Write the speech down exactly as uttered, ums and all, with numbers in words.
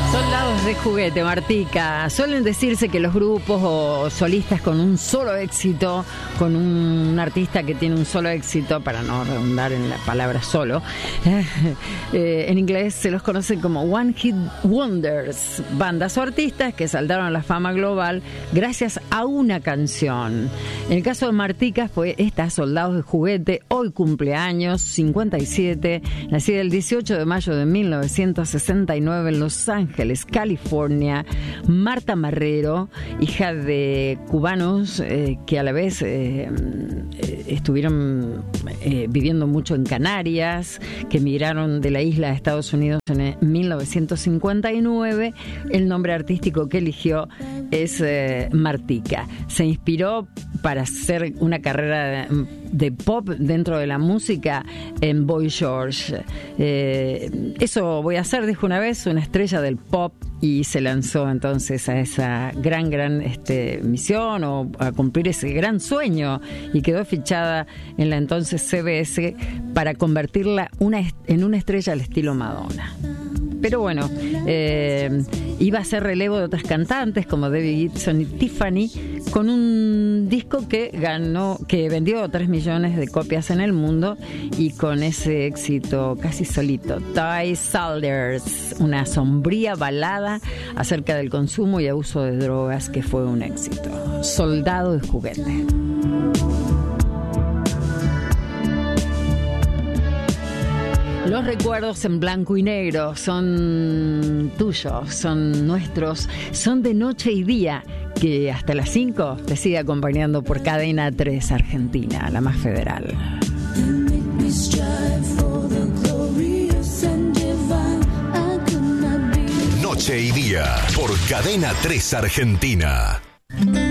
Soldados de juguete, Martica. Suelen decirse que los grupos o solistas con un solo éxito, con un artista que tiene un solo éxito, para no redundar en la palabra solo, eh, eh, en inglés se los conoce como One Hit Wonders, bandas o artistas que saltaron a la fama global gracias a una canción. En el caso de Martica fue esta, Soldados de juguete, hoy cumpleaños, cincuenta y siete, nacida el dieciocho de mayo de mil novecientos sesenta y nueve en Los Ángeles, California. Marta Marrero, hija de cubanos eh, que a la vez eh, eh, estuvieron eh, viviendo mucho en Canarias, que emigraron de la isla a Estados Unidos en mil novecientos cincuenta y nueve. El nombre artístico que eligió es eh, Martica. Se inspiró para hacer una carrera de, de pop dentro de la música en Boy George. Eh, eso voy a hacer, dijo una vez, una estrella del pop, y se lanzó entonces a esa gran, gran este, misión, o a cumplir ese gran sueño, y quedó fichada en la entonces C B S para convertirla una, en una estrella al estilo Madonna. Pero bueno, eh, iba a ser relevo de otras cantantes como Debbie Gibson y Tiffany, con un disco que ganó, que vendió tres millones de copias en el mundo, y con ese éxito casi solito, Ty Soldiers, una sombría balada acerca del consumo y abuso de drogas que fue un éxito. Soldado de juguete. Los recuerdos en blanco y negro son tuyos, son nuestros, son de noche y día, que hasta las cinco te sigue acompañando por Cadena tres Argentina, la más federal. Noche y día por Cadena tres Argentina.